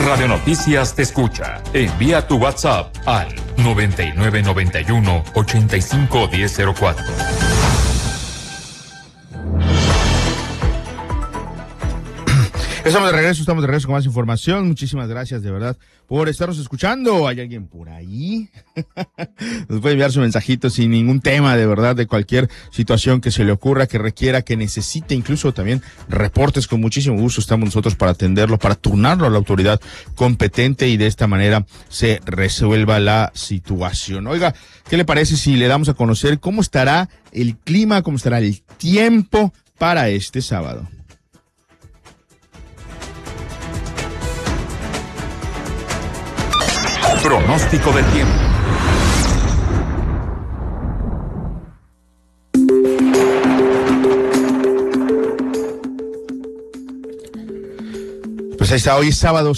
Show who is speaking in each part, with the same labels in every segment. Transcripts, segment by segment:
Speaker 1: Radio Noticias te escucha. Envía tu WhatsApp al 9991-851004.
Speaker 2: Estamos de regreso con más información. Muchísimas gracias de verdad por estarnos escuchando. ¿Hay alguien por ahí? Nos puede enviar su mensajito sin ningún tema, de verdad, de cualquier situación que se le ocurra, que requiera, que necesite, incluso también reportes. Con muchísimo gusto estamos nosotros para atenderlo, para turnarlo a la autoridad competente y de esta manera se resuelva la situación. Oiga, ¿qué le parece si le damos a conocer cómo estará el clima, cómo estará el tiempo para este sábado?
Speaker 1: Pronóstico del tiempo.
Speaker 2: Pues ahí está, hoy es sábado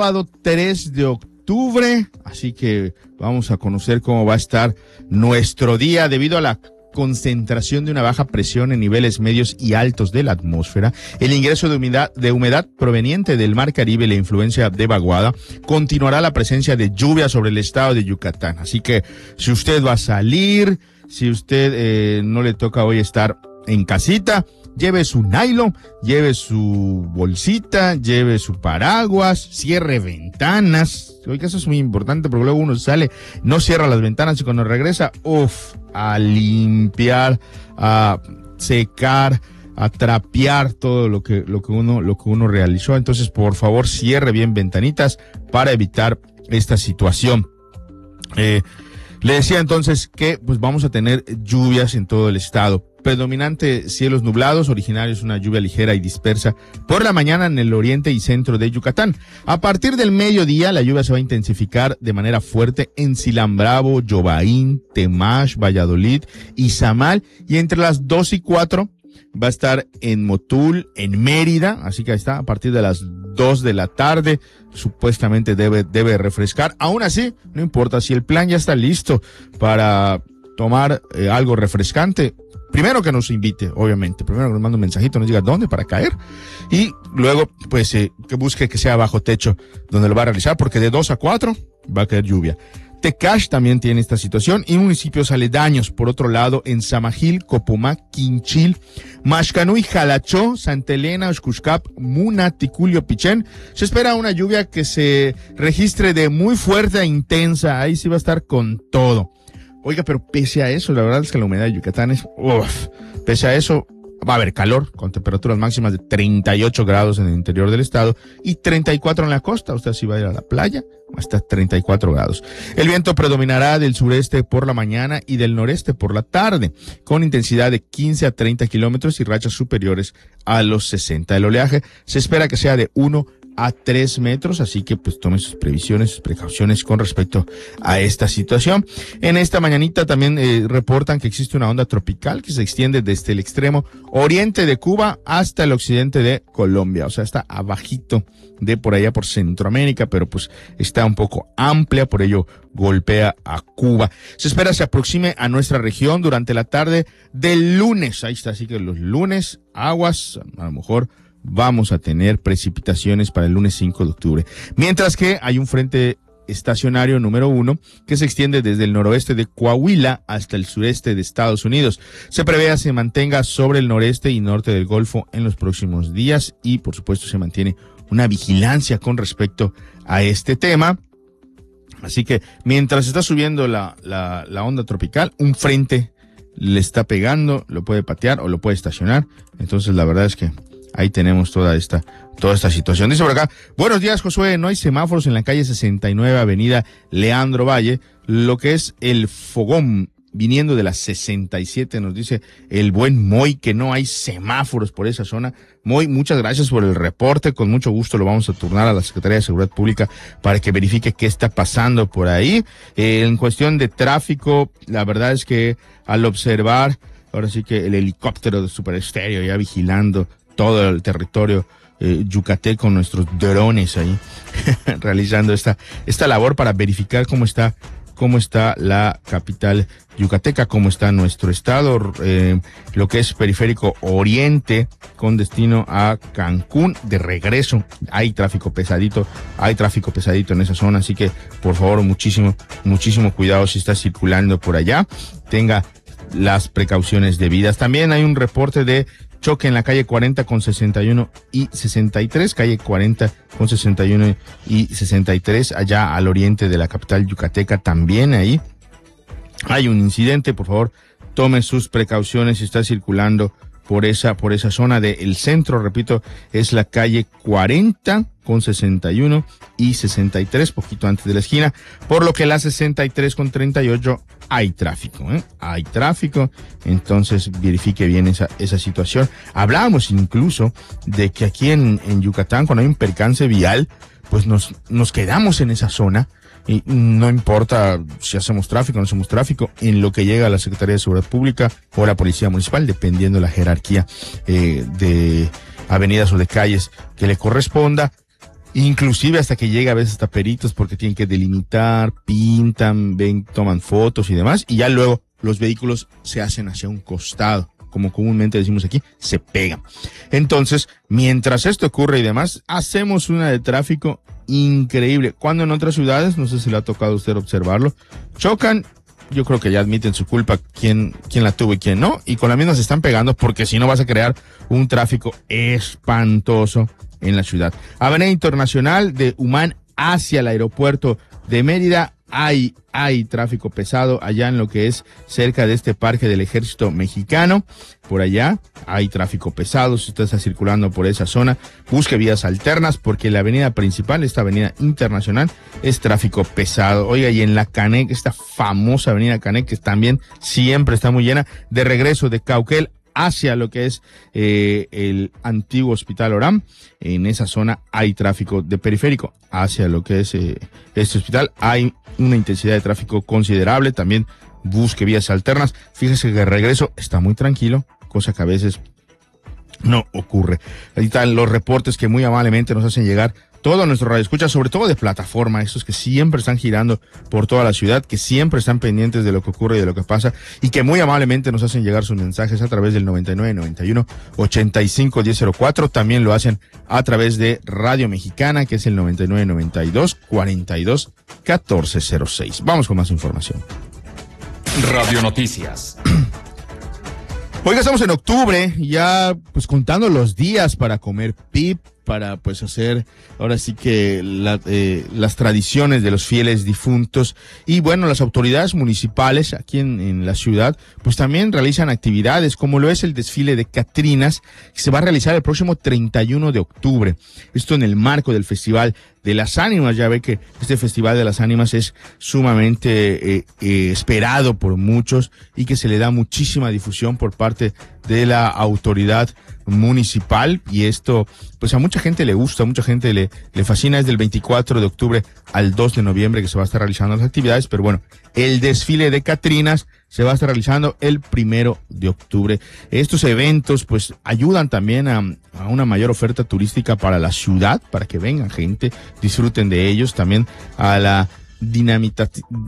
Speaker 2: 3 de octubre, así que vamos a conocer cómo va a estar nuestro día debido a la concentración de una baja presión en niveles medios y altos de la atmósfera, el ingreso de humedad proveniente del Mar Caribe y la influencia de vaguada, continuará la presencia de lluvia sobre el estado de Yucatán. Así que si usted va a salir, si usted no le toca hoy estar en casita, lleve su nylon, lleve su bolsita, lleve su paraguas, cierre ventanas. Oiga, eso es muy importante porque luego uno sale, no cierra las ventanas y cuando regresa, a limpiar, a secar, a trapear todo lo que uno realizó. Entonces, por favor, cierre bien ventanitas para evitar esta situación. Le decía entonces que pues vamos a tener lluvias en todo el estado. Predominante cielos nublados, originarios una lluvia ligera y dispersa por la mañana en el oriente y centro de Yucatán. A partir del mediodía, la lluvia se va a intensificar de manera fuerte en Silan Bravo, Yobaín, Temash, Valladolid, Izamal, y entre las 2 y 4 va a estar en Motul, en Mérida, así que ahí está, a partir de las 2 de la tarde, supuestamente debe refrescar. Aún así, no importa, si el plan ya está listo para tomar algo refrescante, primero que nos invite, obviamente, primero que nos mande un mensajito, nos diga dónde para caer, y luego pues que busque que sea bajo techo donde lo va a realizar, porque de 2 a 4 va a caer lluvia. Tecash también tiene esta situación y municipios aledaños. Por otro lado, en Samajil, Copomac, Quinchil, Maxcanú, Jalachó, Santa Elena, Oxcuxcap, Muna, Ticulio, Pichén, se espera una lluvia que se registre de muy fuerte e intensa. Ahí sí va a estar con todo. Oiga, pero pese a eso, la verdad es que la humedad de Yucatán es, pese a eso, va a haber calor, con temperaturas máximas de 38 grados en el interior del estado y 34 en la costa. Usted si va a ir a la playa, hasta 34 grados. El viento predominará del sureste por la mañana y del noreste por la tarde, con intensidad de 15 a 30 kilómetros y rachas superiores a los 60. El oleaje se espera que sea de 1 a 3 metros, así que pues tome sus previsiones, sus precauciones con respecto a esta situación. En esta mañanita también reportan que existe una onda tropical que se extiende desde el extremo oriente de Cuba hasta el occidente de Colombia, o sea, está abajito de por allá por Centroamérica, pero pues está un poco amplia, por ello golpea a Cuba. Se espera se aproxime a nuestra región durante la tarde del lunes, ahí está, así que los lunes, aguas, a lo mejor vamos a tener precipitaciones para el lunes 5 de octubre. Mientras que hay un frente estacionario número 1 que se extiende desde el noroeste de Coahuila hasta el sureste de Estados Unidos. Se prevé se mantenga sobre el noreste y norte del Golfo en los próximos días y por supuesto se mantiene una vigilancia con respecto a este tema. Así que mientras está subiendo la onda tropical, un frente le está pegando, lo puede patear o lo puede estacionar. Entonces la verdad es que ahí tenemos toda esta situación. Dice por acá, buenos días Josué, no hay semáforos en la calle 69, avenida Leandro Valle, lo que es el fogón viniendo de la 67, nos dice el buen Moy que no hay semáforos por esa zona. Moy, muchas gracias por el reporte, con mucho gusto lo vamos a turnar a la Secretaría de Seguridad Pública para que verifique qué está pasando por ahí. En cuestión de tráfico, la verdad es que al observar, ahora sí que el helicóptero de Super Estéreo ya vigilando todo el territorio yucateco con nuestros drones ahí realizando esta labor para verificar cómo está cómo está la capital yucateca, cómo está nuestro estado, lo que es Periférico Oriente con destino a Cancún, de regreso. Hay tráfico pesadito en esa zona, así que por favor muchísimo cuidado si está circulando por allá, tenga las precauciones debidas. También hay un reporte de choque en la calle 40 con 61 y 63, calle 40 con 61 y 63, allá al oriente de la capital yucateca. También ahí hay un incidente, por favor, tome sus precauciones si está circulando por esa zona del centro. Repito, es la calle 40 con 61 y 63, poquito antes de la esquina, por lo que la 63 con 38 hay tráfico, hay tráfico, entonces verifique bien esa situación. Hablábamos incluso de que aquí en Yucatán, cuando hay un percance vial, pues nos quedamos en esa zona, y no importa si hacemos tráfico o no hacemos tráfico, en lo que llega a la Secretaría de Seguridad Pública o la Policía Municipal, dependiendo la jerarquía de avenidas o de calles que le corresponda, inclusive hasta que llega a veces hasta peritos, porque tienen que delimitar, pintan, ven, toman fotos y demás, y ya luego los vehículos se hacen hacia un costado, como comúnmente decimos aquí, se pegan. Entonces, mientras esto ocurre y demás, hacemos una de tráfico increíble. Cuando en otras ciudades, no sé si le ha tocado a usted observarlo, chocan, yo creo que ya admiten su culpa, quién la tuvo y quién no, y con la misma se están pegando, porque si no vas a crear un tráfico espantoso en la ciudad. Avenida Internacional de Humán hacia el aeropuerto de Mérida, hay tráfico pesado allá en lo que es cerca de este parque del Ejército Mexicano. Por allá hay tráfico pesado. Si usted está circulando por esa zona, busque vías alternas, porque la avenida principal, esta avenida internacional, es tráfico pesado. Oiga, y en la Canec, esta famosa avenida Canec, que también siempre está muy llena, de regreso de Cauquel hacia lo que es el antiguo Hospital Oram, en esa zona hay tráfico. De Periférico hacia lo que es este hospital hay una intensidad de tráfico considerable. También busque vías alternas. Fíjese que el regreso está muy tranquilo, cosa que a veces no ocurre. Ahí están los reportes que muy amablemente nos hacen llegar todo nuestro radioescucha, sobre todo de plataforma, esos que siempre están girando por toda la ciudad, que siempre están pendientes de lo que ocurre y de lo que pasa, y que muy amablemente nos hacen llegar sus mensajes a través del 9991-851004. También lo hacen a través de Radio Mexicana, que es el 9992-421406. Vamos con más información.
Speaker 1: Radio Noticias.
Speaker 2: Oiga, estamos en octubre, ya pues contando los días para comer pip, para pues hacer ahora sí que las tradiciones de los fieles difuntos. Y bueno, las autoridades municipales aquí en la ciudad pues también realizan actividades, como lo es el desfile de Catrinas, que se va a realizar el próximo 31 de octubre. Esto en el marco del Festival de las Ánimas. Ya ve que este Festival de las Ánimas es sumamente esperado por muchos, y que se le da muchísima difusión por parte de la autoridad municipal, y esto pues a mucha gente le gusta, a mucha gente le fascina. Es del 24 de octubre al 2 de noviembre que se va a estar realizando las actividades, pero bueno, el desfile de Catrinas se va a estar realizando el 1 de octubre. Estos eventos pues ayudan también a una mayor oferta turística para la ciudad, para que vengan gente, disfruten de ellos, también a la